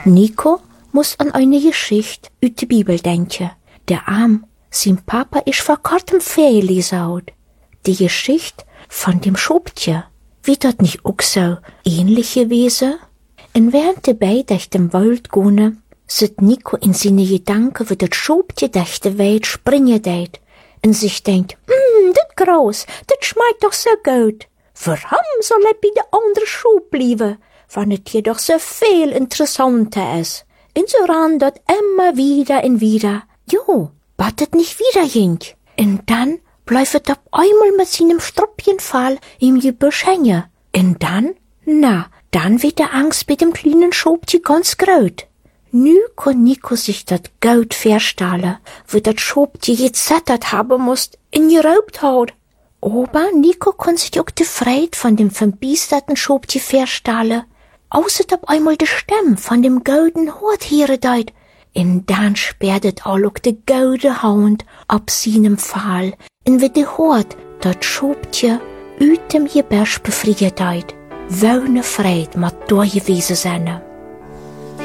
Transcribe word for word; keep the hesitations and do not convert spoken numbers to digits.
Nico muss an eine Geschichte uit de Bibel denken. Der Arm, sein Papa ist vor kurzem verlesen. Die Geschichte von dem Schobtje. Wie dat nicht auch so ähnlich gewesen? Und während de beiden durch den Wald gehen, sieht Nico in seine Gedanken, wie das Schobtje durch die Welt springen deit. Und sich denkt, hm, das Gras, das schmeckt doch so gut. Warum soll er bei der anderen Schub bleiben, wenn es hier doch so viel interessanter ist? Und so ran dort immer wieder und wieder. Jo, battet nicht wieder ging. Und dann bleibt auf einmal mit seinem Struppchenfall im Gebüsch hängen. Und dann, na, dann wird der Angst bei dem kleinen Schobtje ganz groß. Nu kann Nico sich dat Gold vorstellen, wo dat Schobtje gezettert haben musst, in geraubt hat. Aber Nico kann sich auch die Freude von dem verbiesterten Schobtje vorstellen. Außer ob einmal die Stimme von dem golden Hort hier deit. Und dann sperrt all auch de golde Hound ab seinem Fall. Und wie de Hort dat Schobtje uit dem Gebirsch befriert deit. Wöhne Freude mat da gewesen sein.